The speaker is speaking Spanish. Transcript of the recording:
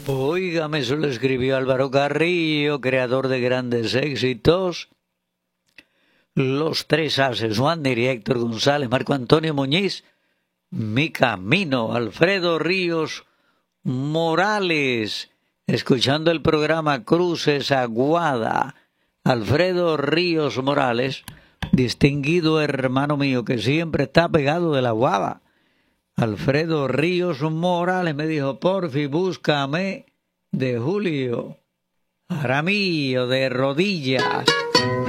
Óigame, eso lo escribió Álvaro Carrillo, creador de grandes éxitos. Los tres ases, Juan Neri, Héctor González, Marco Antonio Muñiz, Mi Camino, Alfredo Ríos Morales, escuchando el programa Cruces Aguada. Alfredo Ríos Morales, distinguido hermano mío que siempre está pegado de la guava. Alfredo Ríos Morales me dijo, porfi, búscame de Julio Jaramillo de rodillas.